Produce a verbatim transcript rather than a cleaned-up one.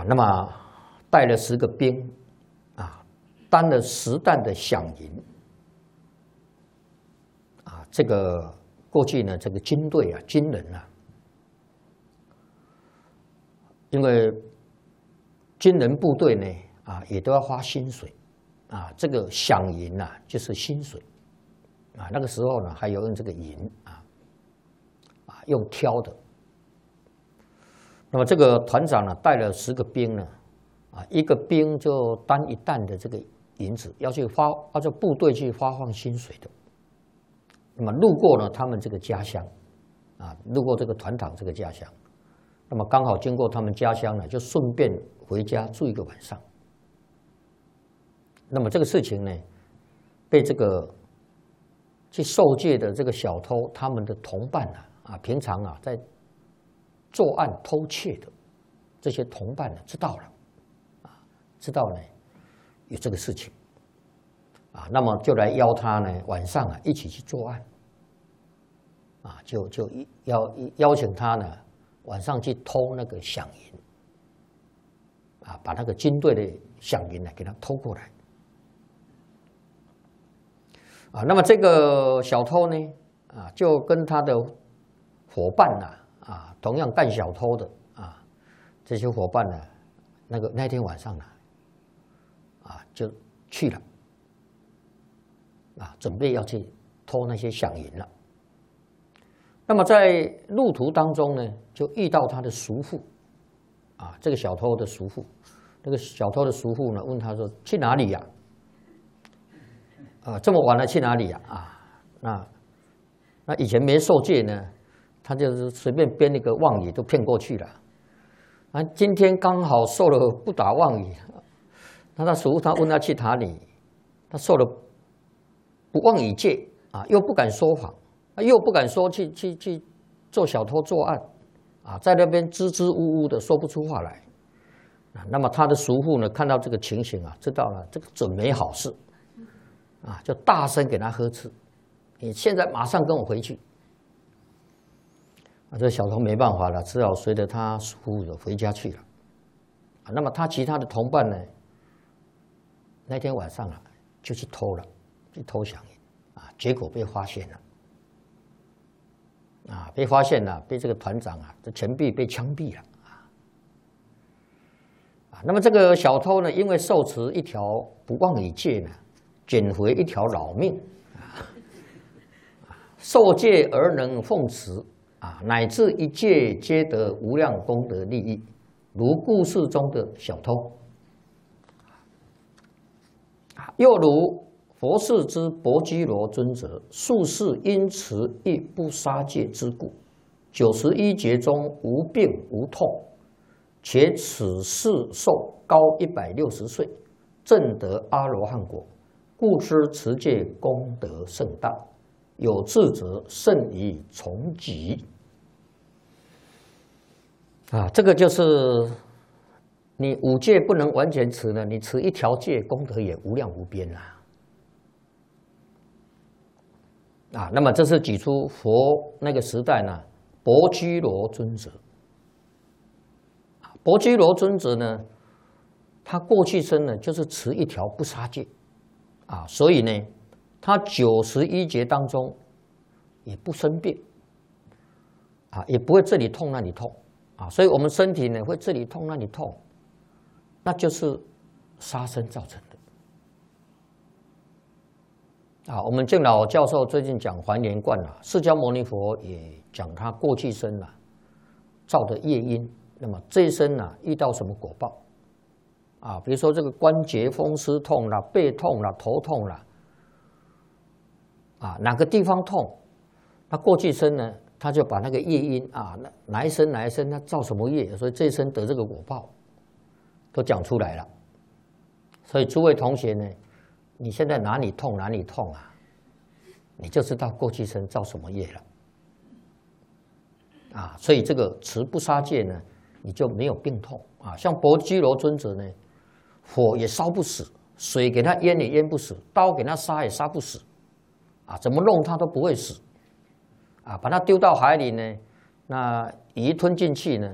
啊，那么带了十个兵，啊，担了十担的饷银，啊，这个过去呢，这个军队啊，军人啊，因为军人部队呢，啊，也都要花薪水，啊，这个饷银呐，就是薪水，啊，那个时候呢，还有用这个银啊，啊，用挑的。那么这个团长呢，带了十个兵呢，啊，一个兵就担一担的这个银子，要去发，要叫部队去发放薪水的。那么路过呢，他们这个家乡，啊，路过这个团长这个家乡，那么刚好经过他们家乡呢，就顺便回家住一个晚上。那么这个事情呢，被这个去受戒的这个小偷他们的同伴啊，啊，平常啊在作案偷窃的这些同伴呢，知道了，啊，知道呢有这个事情，啊，那么就来邀他呢晚上啊一起去作案，啊，就就邀邀请他呢晚上去偷那个饷银，啊，把那个军队的饷银呢给他偷过来，啊，那么这个小偷呢，啊，就跟他的伙伴呐。啊，同样干小偷的啊，这些伙伴呢，那个那天晚上呢，啊，就去了，啊，准备要去偷那些饷银了。那么在路途当中呢，就遇到他的叔父，啊，这个小偷的叔父，那个小偷的叔父呢，问他说：“去哪里呀？啊，这么晚了去哪里呀？啊，那那以前没受戒呢。”他就是随便编一个妄语都骗过去了，啊，今天刚好受了不打妄语，那他叔父他问他去哪里，他受了不妄语戒啊，又不敢说谎，又不敢说去去去做小偷作案，啊，在那边支支吾吾的说不出话来，啊，那么他的叔父呢看到这个情形啊，知道了这个准没好事，啊，就大声给他呵斥，你现在马上跟我回去。啊，这小偷没办法了，只好随着他叔父回家去了。啊，那么他其他的同伴呢？那天晚上啊，就去偷了，去偷饷银，啊，结果被发现了。啊，被发现了，被这个团长啊，这钱币被枪毙了。啊，啊，那么这个小偷呢，因为受持一条不妄语戒呢，捡回一条老命。啊，受戒而能奉持。啊，乃至一切皆得无量功德利益，如故事中的小偷。又如佛世之薄居罗尊者，术士因持一不杀戒之故，九十一劫中无病无痛，且此世寿高一百六十岁，证得阿罗汉果，故知持戒功德甚大。有智者甚以从己。啊，这个就是你五戒不能完全持呢，你持一条戒，功德也无量无边啦。啊，那么这是举出佛那个时代呢，薄居罗尊者。薄居罗尊者呢，他过去生呢就是持一条不杀戒，啊，所以呢，他九十一劫当中也不生病，啊，也不会这里痛那里痛。啊，所以我们身体呢会这里痛那里痛，那就是杀生造成的。啊，我们净老教授最近讲还原观啊，释迦牟尼佛也讲他过去生啊造的业因，那么这一生啊遇到什么果报？啊，比如说这个关节风湿痛啦、背痛啦、头痛啦，啊，哪个地方痛？那过去生呢？他就把那个业因啊，哪一生哪一生他造什么业，所以这一生得这个果报，都讲出来了。所以诸位同学呢，你现在哪里痛哪里痛啊，你就知道过去生造什么业了。啊，所以这个持不杀戒呢，你就没有病痛啊。像薄居罗尊者呢，火也烧不死，水给他淹也淹不死，刀给他杀也杀不死，啊，怎么弄他都不会死。啊，把它丢到海里呢，那鱼吞进去呢，